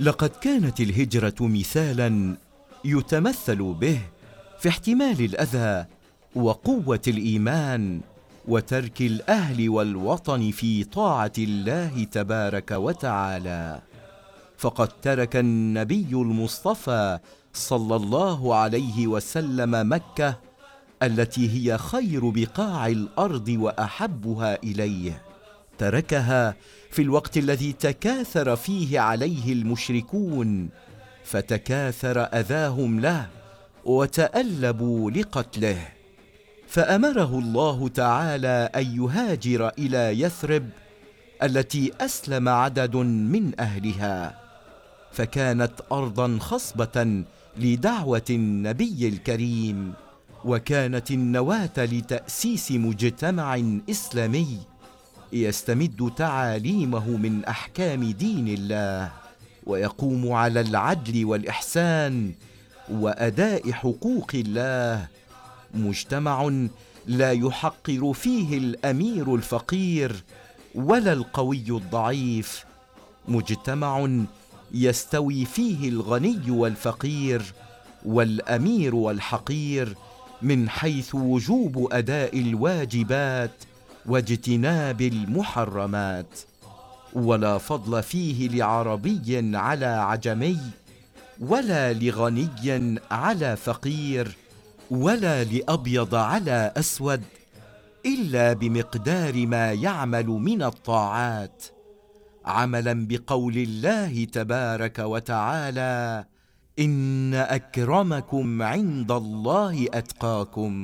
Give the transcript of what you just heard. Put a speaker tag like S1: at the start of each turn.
S1: لقد كانت الهجرة مثالا يتمثل به في احتمال الأذى وقوة الإيمان وترك الأهل والوطن في طاعة الله تبارك وتعالى. فقد ترك النبي المصطفى صلى الله عليه وسلم مكة التي هي خير بقاع الأرض وأحبها إليه، تركها في الوقت الذي تكاثر فيه عليه المشركون، فتكاثر أذاهم له وتألبوا لقتله، فأمره الله تعالى أن يهاجر إلى يثرب التي أسلم عدد من أهلها، فكانت أرضا خصبة لدعوة النبي الكريم، وكانت النواة لتأسيس مجتمع إسلامي يستمد تعاليمه من أحكام دين الله، ويقوم على العدل والإحسان وأداء حقوق الله، مجتمع لا يحقر فيه الأمير الفقير ولا القوي الضعيف، مجتمع يستوي فيه الغني والفقير والأمير والحقير من حيث وجوب أداء الواجبات واجتناب المحرمات، ولا فضل فيه لعربي على عجمي، ولا لغني على فقير، ولا لأبيض على أسود، إلا بمقدار ما يعمل من الطاعات، عملا بقول الله تبارك وتعالى: إن أكرمكم عند الله أتقاكم.